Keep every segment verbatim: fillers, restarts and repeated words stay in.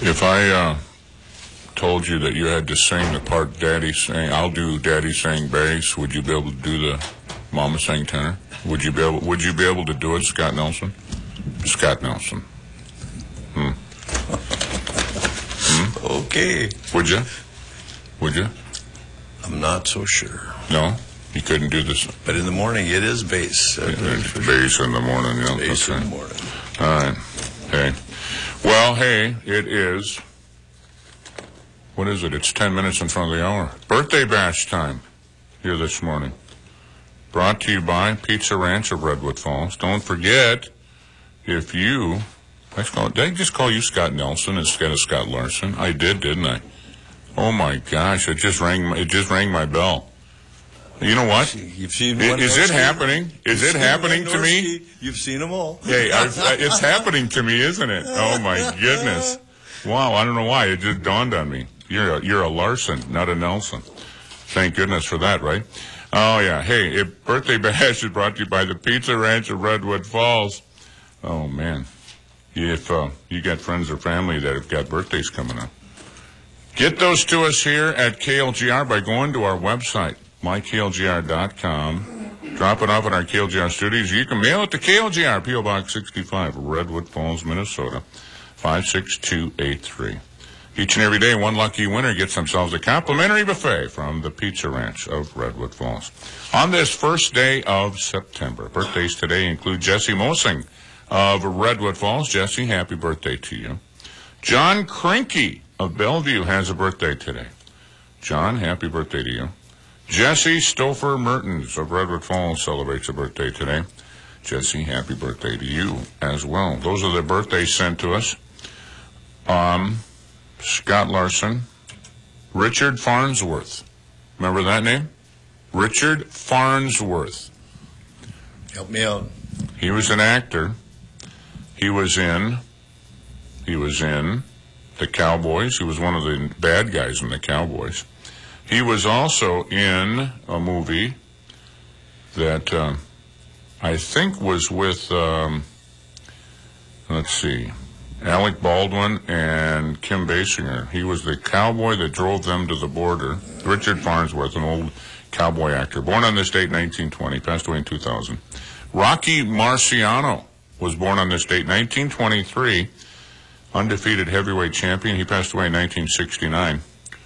If I uh, told you that you had to sing the part Daddy sang, I'll do Daddy sang bass, would you be able to do the Mama sang tenor? Would you be able, would you be able to do it, Scott Nelson? Scott Nelson. Hmm. hmm? Okay. Would you? Would you? I'm not so sure. No? You couldn't do this? But in the morning, it is bass. It, it's bass in the morning, yeah. Bass okay. in the morning. All right. Hey. Well, hey, it is, what is it? It's ten minutes in front of the hour. Birthday bash time here this morning. Brought to you by Pizza Ranch of Redwood Falls. Don't forget, if you, I call, did I just call you Scott Nelson instead of Scott Larson? I did, didn't I? Oh my gosh, it just rang, it just rang my bell. You know what? You've seen I, one is it happening? Is You've it happening to me? Ski. You've seen them all. Hey, I, I, it's happening to me, isn't it? Oh my goodness! Wow, I don't know why. It just dawned on me. You're a, you're a Larson, not a Nelson. Thank goodness for that, right? Oh yeah. Hey, if Birthday Bash is brought to you by the Pizza Ranch of Redwood Falls. Oh man, if uh, you got friends or family that have got birthdays coming up, get those to us here at K L G R by going to our website, my K L G R dot com. Drop it off at our K L G R studios. You can mail it to K L G R, P O Box sixty-five, Redwood Falls, Minnesota, five six two eight three. Each and every day, one lucky winner gets themselves a complimentary buffet from the Pizza Ranch of Redwood Falls. On this first day of September, birthdays today include Jesse Mosing of Redwood Falls. Jesse, happy birthday to you. John Krinky of Bellevue has a birthday today. John, happy birthday to you. Jesse Stouffer Mertens of Redwood Falls celebrates a birthday today. Jesse, happy birthday to you as well. Those are the birthdays sent to us. Um, Scott Larson, Richard Farnsworth. Remember that name? Richard Farnsworth. Help me out. He was an actor. He was in, he was in the Cowboys. He was one of the bad guys in the Cowboys. He was also in a movie that uh, I think was with, um, let's see, Alec Baldwin and Kim Basinger. He was the cowboy that drove them to the border. Richard Farnsworth, an old cowboy actor. Born on this date, nineteen twenty, passed away in two thousand. Rocky Marciano was born on this date, nineteen twenty-three, undefeated heavyweight champion. He passed away in nineteen sixty-nine.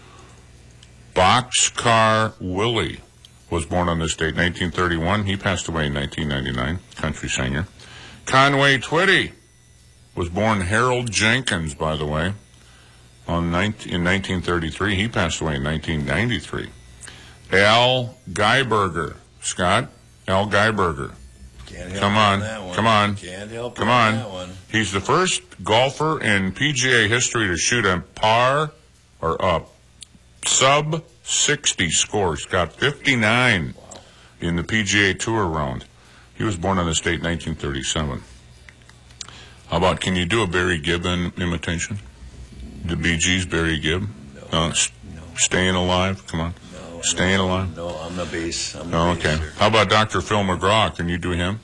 Boxcar Willie was born on this date, nineteen thirty-one. He passed away in nineteen ninety-nine, country singer. Conway Twitty was born Harold Jenkins, by the way, on nineteen, in nineteen thirty-three. He passed away in nineteen ninety-three. Al Geiberger. Scott? Al Geiberger. Can't help come on, on that one. come on, Can't help come on, on. that one. He's the first golfer in P G A history to shoot a par or up sub sixty scores. Got fifty-nine wow. in the P G A Tour round. He was born on this date, nineteen thirty-seven. How about, can you do a Barry Gibb imitation? The Bee Gees, Barry Gibb? No. Uh, st- no. Staying alive? Come on. No. Staying no, alive? No, I'm the bass. I'm the oh, bass okay. here. How about Doctor Phil McGraw? Can you do him?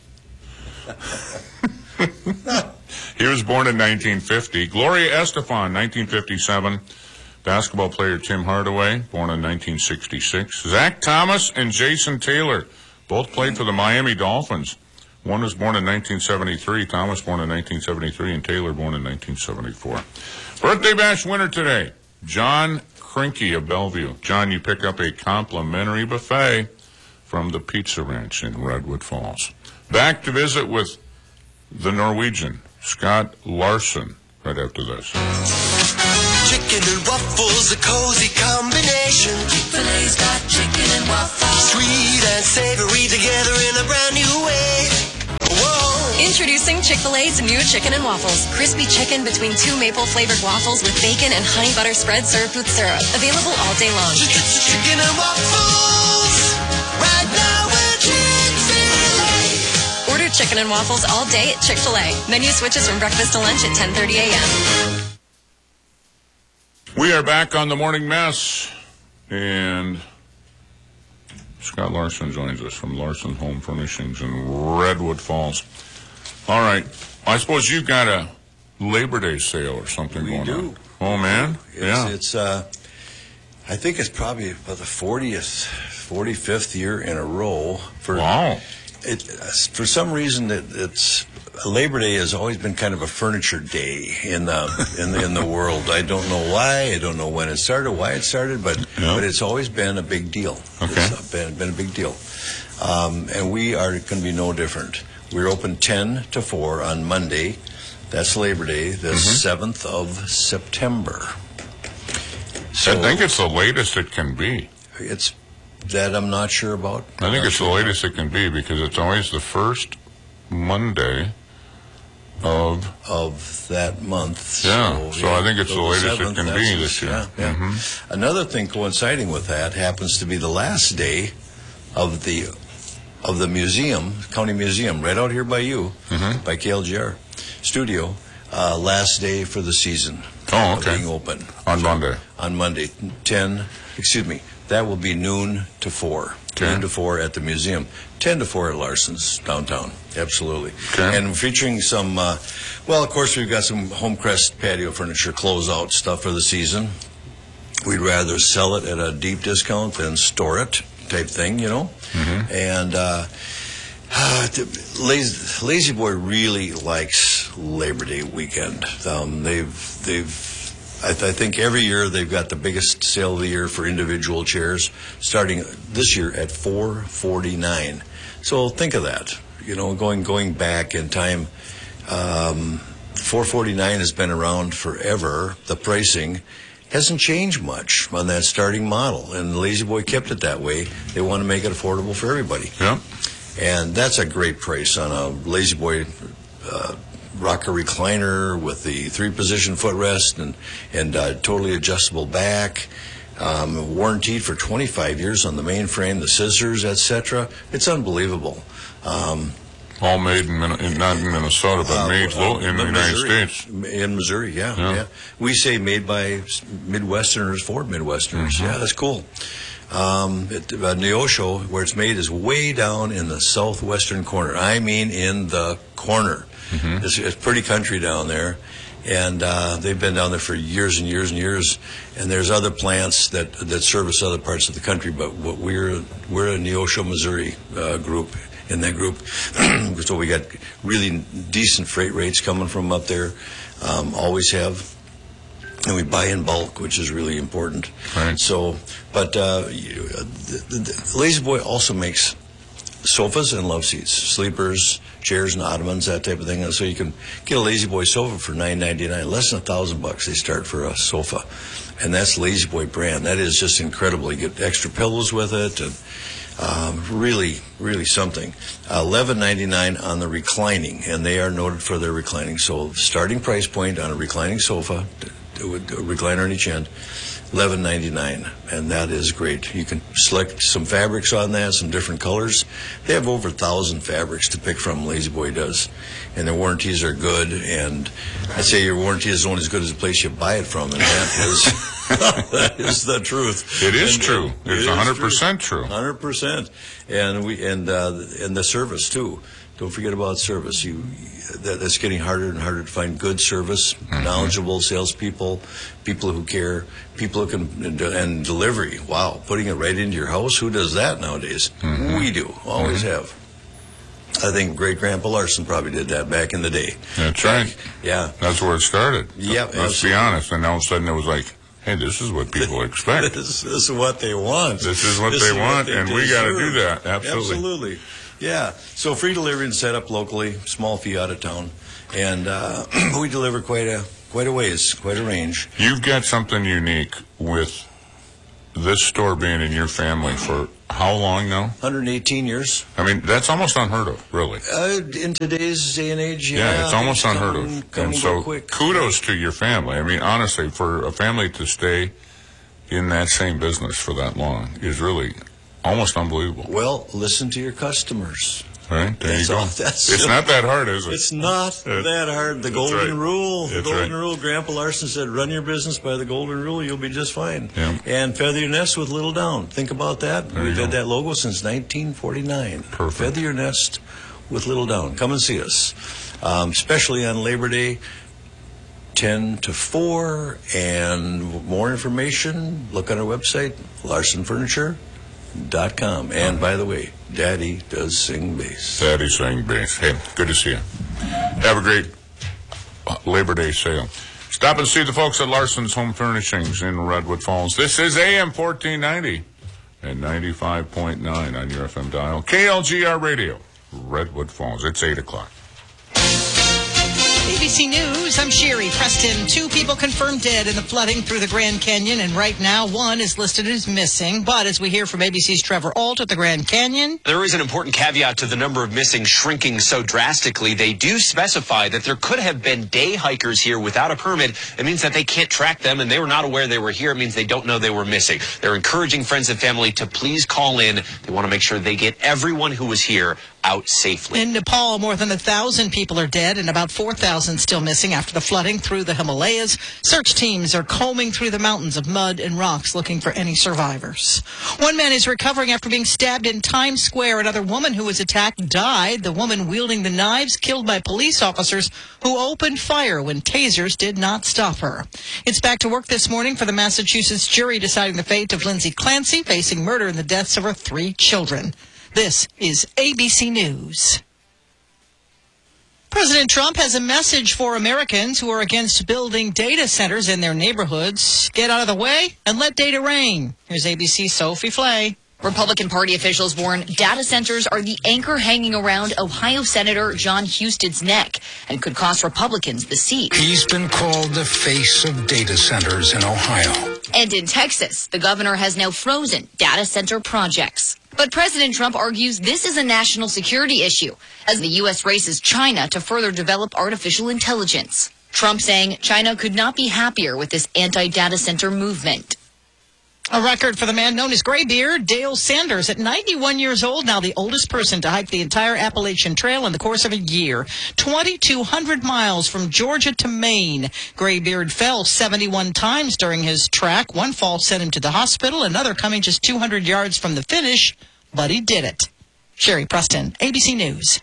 He was born in nineteen fifty. Gloria Estefan, nineteen fifty-seven. Basketball player Tim Hardaway, born in nineteen sixty-six. Zach Thomas and Jason Taylor both played for the Miami Dolphins. One was born in nineteen seventy-three, Thomas born in nineteen seventy-three, and Taylor born in nineteen seventy-four. Birthday Bash winner today, John Krinky of Bellevue. John, you pick up a complimentary buffet from the Pizza Ranch in Redwood Falls. Back to visit with the Norwegian, Scott Larson, right after this. Chicken and waffles, a cozy combination. Chick-fil-A's got chicken and waffles. Sweet and savory together in a brand new way. Whoa. Introducing Chick-fil-A's new chicken and waffles. Crispy chicken between two maple-flavored waffles with bacon and honey butter spread served with syrup. Available all day long. Chicken and waffles. Right now at Chick-fil-A. Order chicken and waffles all day at Chick-fil-A. Menu switches from breakfast to lunch at ten thirty a.m. We are back on the Morning Mess, and Scott Larson joins us from Larson Home Furnishings in Redwood Falls. All right, I suppose you've got a Labor Day sale or something We going do. on. Oh, man. It's, yeah. It's, uh, I think it's probably about the fortieth, forty-fifth year in a row. For, Wow. It, for some reason, it, it's Labor Day has always been kind of a furniture day in the in the, in the world. I don't know why. I don't know when it started, why it started, but Yeah. but it's always been a big deal. Okay. It's been been a big deal, um, and we are going to be no different. We're open ten to four on Monday. That's Labor Day, the seventh of September. So I think it's the latest it can be. it's that I'm not sure about. I think Not it's the sure. latest it can be because it's always the first Monday of. of that month. Yeah, so I think it's the latest it seventh, can that's be the- this year. Yeah, yeah. Mhm. Another thing coinciding with that happens to be the last day of the of the museum, county museum, right out here by you, Mhm. by K L G R studio. Uh, last day for the season. Oh, of okay. being open On Monday. on Monday, ten. Excuse me. That will be noon to four. Okay. Noon to four at the museum. Ten to four at Larson's downtown. Absolutely. Okay. And featuring some. Uh, well, of course, we've got some Homecrest patio furniture closeout stuff for the season. We'd rather sell it at a deep discount than store it, type thing, you know. Mm-hmm. And uh, uh, Lazy, Lazy Boy really likes Labor Day weekend. Um, they've they've. I, th- I think every year they've got the biggest sale of the year for individual chairs, starting this year at four forty-nine. So think of that. You know, going going back in time, um, four forty-nine has been around forever. The pricing hasn't changed much on that starting model, and Lazy Boy kept it that way. They want to make it affordable for everybody, Yeah. and that's a great price on a Lazy Boy uh, rocker recliner with the three-position footrest and and uh, totally adjustable back. Um, warranted for twenty-five years on the main frame, the scissors, et cetera. It's unbelievable. Um, All made in, Min- in not in Minnesota, but uh, made uh, lo- in the United Missouri. States. In Missouri, yeah, Yeah. yeah. We say made by Midwesterners for Midwesterners. Mm-hmm. Yeah, that's cool. Um, it, uh, Neosho, where it's made, is way down in the southwestern corner. I mean, in the corner. Mm-hmm. It's, it's pretty country down there. And uh, they've been down there for years and years and years. And there's other plants that that service other parts of the country, but what we're we're a Neosho, Missouri uh, group. In that group, so we got really decent freight rates coming from up there. Um, always have, and we buy in bulk, which is really important. Right. So, but uh, you, uh, the, the, the Lazy Boy also makes sofas and love seats, sleepers, chairs, and ottomans, that type of thing. And so you can get a Lazy Boy sofa for nine ninety-nine, less than a thousand bucks. They start for a sofa, and that's Lazy Boy brand. That is just incredible. You get extra pillows with it, and um, really, really something. eleven ninety-nine on the reclining, and they are noted for their reclining. So starting price point on a reclining sofa, with a recliner on each end, eleven ninety-nine, and that is great. You can select some fabrics on that, some different colors. They have over a thousand fabrics to pick from. Lazy Boy does, and their warranties are good. And I'd say your warranty is only as good as the place you buy it from, and that is that is the truth. It is And, true. uh, It's is one hundred percent true. Hundred percent, and we and uh, and the service too. Don't forget about service. You that, that's getting harder and harder to find good service, Mm-hmm. knowledgeable salespeople, people who care, people who can and, and delivery. Wow, putting it right into your house. Who does that nowadays? Mm-hmm. We do. Always have. I think Great Grandpa Larson probably did that back in the day. That's right. Yeah. That's where it started. Yep, Let's absolutely. be honest. And all of a sudden it was like, hey, this is what people expect. This, this is what they want. This is what This they is what want, they and we got to do deserve. that. Absolutely. Absolutely. Yeah. So free delivery and set up locally, small fee out of town, and uh, we deliver quite a quite a ways, quite a range. You've got something unique with this store being in your family for how long now? one hundred eighteen years. I mean, that's almost unheard of, really. Uh, in today's day and age, yeah, Yeah, it's almost come- unheard of. come And and so go quick. kudos to your family. I mean, honestly, for a family to stay in that same business for that long is really almost unbelievable. Well, listen to your customers. Right? There That's you go. all- that's It's it. not that hard, is it? It's not Uh, that hard. The that's golden right. rule. The That's golden right. rule. Grandpa Larson said, run your business by the golden rule. You'll be just fine. Yeah. And feather your nest with little down. Think about that. There We've you had go. that logo since nineteen forty-nine. Perfect. Feather your nest with little down. Come and see us. Um, especially on Labor Day. ten to four. And more information, look on our website, larson furniture dot com. And by the way, Daddy does sing bass. Daddy sing bass. Hey, good to see you. Have a great Labor Day sale. Stop and see the folks at Larson's Home Furnishings in Redwood Falls. This is A M fourteen ninety and ninety-five point nine on your F M dial. K L G R Radio, Redwood Falls. It's eight o'clock. A B C News, I'm Sherry Preston. Two people confirmed dead in the flooding through the Grand Canyon, and right now one is listed as missing. But as we hear from A B C's Trevor Ault at the Grand Canyon, there is an important caveat to the number of missing shrinking so drastically. They do specify that there could have been day hikers here without a permit. It means that they can't track them, and they were not aware they were here. It means they don't know they were missing. They're encouraging friends and family to please call in. They want to make sure they get everyone who was here out safely. In Nepal, more than a thousand people are dead and about four thousand still missing after the flooding through the Himalayas. Search teams are combing through the mountains of mud and rocks looking for any survivors. One man is recovering after being stabbed in Times Square. Another woman who was attacked died. The woman wielding the knives killed by police officers who opened fire when tasers did not stop her. It's back to work this morning for the Massachusetts jury deciding the fate of Lindsay Clancy, facing murder in the deaths of her three children. This is A B C News. President Trump has a message for Americans who are against building data centers in their neighborhoods. Get out of the way and let data reign. Here's A B C's Sophie Flay. Republican Party officials warn data centers are the anchor hanging around Ohio Senator John Huston's neck and could cost Republicans the seat. He's been called the face of data centers in Ohio. And in Texas, the governor has now frozen data center projects. But President Trump argues this is a national security issue as the U S races China to further develop artificial intelligence. Trump saying China could not be happier with this anti-data center movement. A record for the man known as Graybeard, Dale Sanders, at ninety-one years old, now the oldest person to hike the entire Appalachian Trail in the course of a year. twenty-two hundred miles from Georgia to Maine. Graybeard fell seventy-one times during his trek. One fall sent him to the hospital, another coming just two hundred yards from the finish, but he did it. Sherry Preston, A B C News.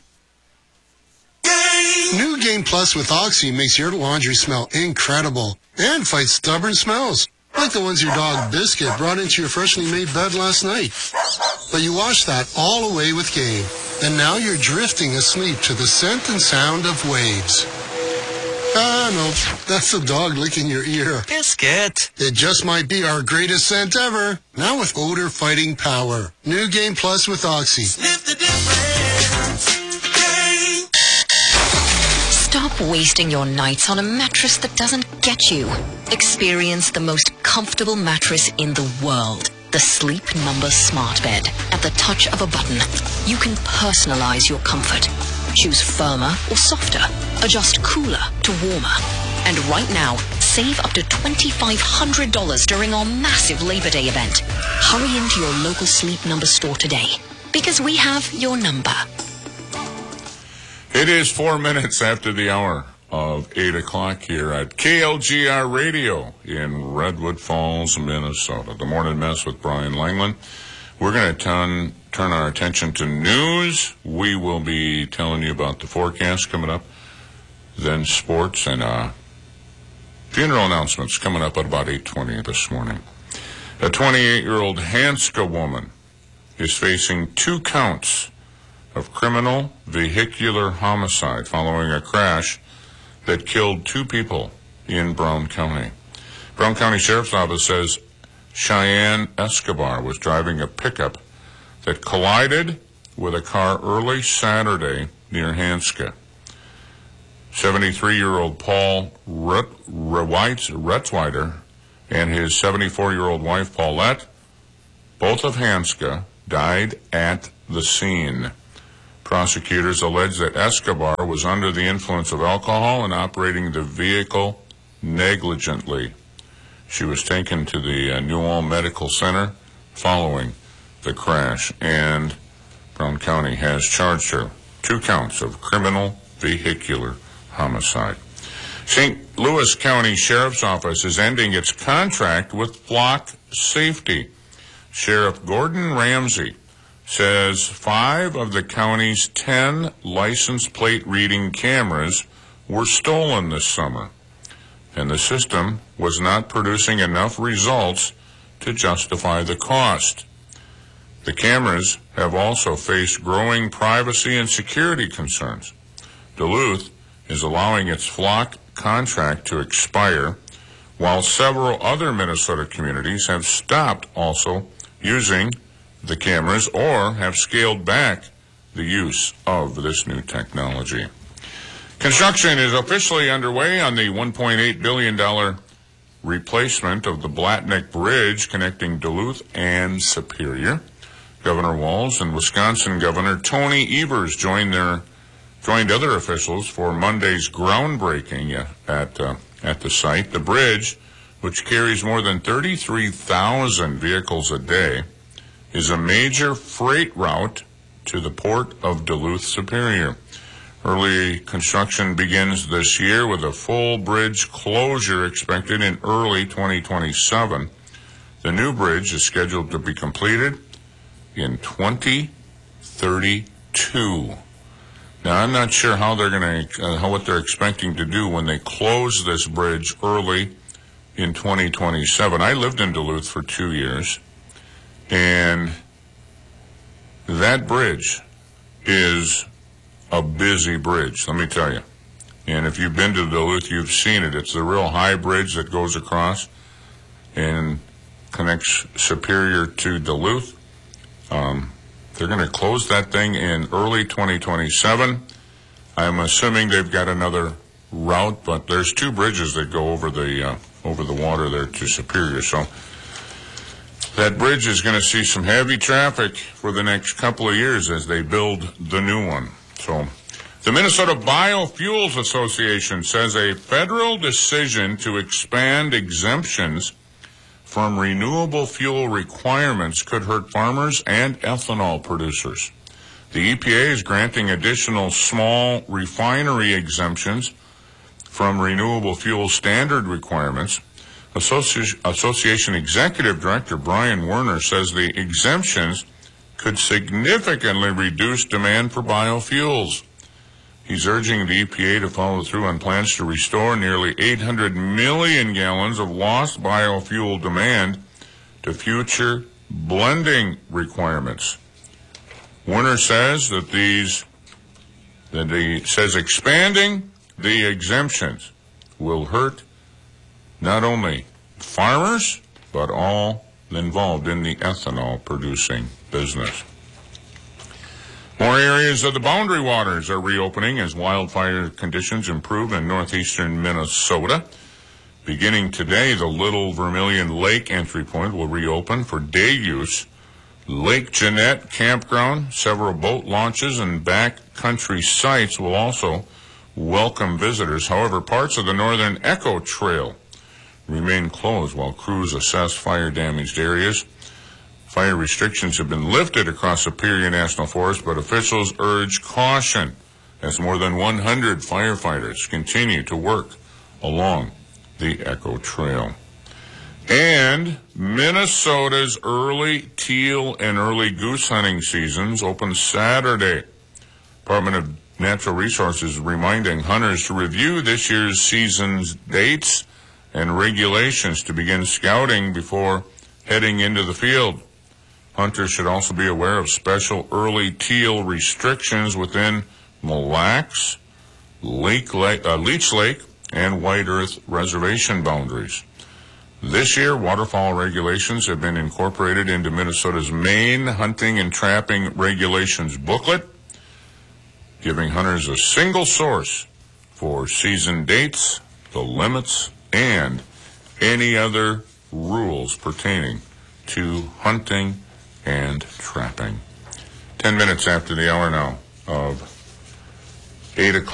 New Game Plus with Oxy makes your laundry smell incredible and fights stubborn smells, like the ones your dog Biscuit brought into your freshly made bed last night. But you washed that all away with Game, and now you're drifting asleep to the scent and sound of waves. Ah, no, that's the dog licking your ear. Biscuit. It just might be our greatest scent ever, now with odor-fighting power. New Game Plus with Oxy. Lift the difference. Game. Stop wasting your nights on a mattress that doesn't get you. Experience the most comfortable mattress in the world. The Sleep Number Smart Bed. At the touch of a button, you can personalize your comfort. Choose firmer or softer. Adjust cooler to warmer. And right now, save up to twenty-five hundred dollars during our massive Labor Day event. Hurry into your local Sleep Number store today, because we have your number. It is four minutes after the hour of eight o'clock here at K L G R Radio in Redwood Falls, Minnesota. The Morning Mess with Brian Langland. We're going to turn, turn our attention to news. We will be telling you about the forecast coming up, then sports, and uh, funeral announcements coming up at about eight twenty this morning. A twenty-eight-year-old Hanska woman is facing two counts of criminal vehicular homicide following a crash that killed two people in Brown County. Brown County Sheriff's Office says Cheyenne Escobar was driving a pickup that collided with a car early Saturday near Hanska. seventy-three-year-old Paul Retzweider and his seventy-four-year-old wife Paulette, both of Hanska, died at the scene. Prosecutors allege that Escobar was under the influence of alcohol and operating the vehicle negligently. She was taken to the uh, New Ulm Medical Center following the crash, and Brown County has charged her two counts of criminal vehicular homicide. Saint Louis County Sheriff's Office is ending its contract with Flock Safety. Sheriff Gordon Ramsey says five of the county's ten license plate reading cameras were stolen this summer. and the system was not producing enough results to justify the cost. The cameras have also faced growing privacy and security concerns. Duluth is allowing its flock contract to expire, while several other Minnesota communities have stopped also using the cameras or have scaled back the use of this new technology. Construction is officially underway on the one point eight billion dollars replacement of the Blatnick Bridge connecting Duluth and Superior. Governor Walz and Wisconsin Governor Tony Evers joined their joined other officials for Monday's groundbreaking at uh, at the site. The bridge, which carries more than thirty-three thousand vehicles a day, is a major freight route to the port of Duluth Superior. Early construction begins this year with a full bridge closure expected in early twenty twenty-seven. The new bridge is scheduled to be completed in twenty thirty-two. Now, I'm not sure how they're going to, uh, how what they're expecting to do when they close this bridge early in twenty twenty-seven. I lived in Duluth for two years, and that bridge is a busy bridge, let me tell you. And if you've been to Duluth, you've seen it. It's the real high bridge that goes across and connects Superior to Duluth. Um, they're going to close that thing in early twenty twenty-seven. I'm assuming they've got another route, but there's two bridges that go over the uh, over the water there to Superior. So that bridge is going to see some heavy traffic for the next couple of years as they build the new one. So the Minnesota Biofuels Association says a federal decision to expand exemptions from renewable fuel requirements could hurt farmers and ethanol producers. The E P A is granting additional small refinery exemptions from renewable fuel standard requirements. Associ- Association Executive Director Brian Werner says the exemptions could significantly reduce demand for biofuels. He's urging the E P A to follow through on plans to restore nearly eight hundred million gallons of lost biofuel demand to future blending requirements. Werner says that these, that he says expanding the exemptions will hurt not only farmers, but all involved in the ethanol producing business. More areas of the Boundary Waters are reopening as wildfire conditions improve in northeastern Minnesota. Beginning today, the Little Vermilion Lake entry point will reopen for day use. Lake Jeanette Campground, several boat launches, and backcountry sites will also welcome visitors. However, parts of the Northern Echo Trail remain closed while crews assess fire-damaged areas. Fire restrictions have been lifted across Superior National Forest, but officials urge caution as more than one hundred firefighters continue to work along the Echo Trail. And Minnesota's early teal and early goose hunting seasons open Saturday. Department of Natural Resources reminding hunters to review this year's season's dates and regulations to begin scouting before heading into the field. Hunters should also be aware of special early teal restrictions within Mille Lacs, Lake, Lake, uh, Leech Lake, and White Earth reservation boundaries. This year, waterfowl regulations have been incorporated into Minnesota's main hunting and trapping regulations booklet, giving hunters a single source for season dates, the limits, and any other rules pertaining to hunting and trapping. Ten minutes after the hour now of eight o'clock.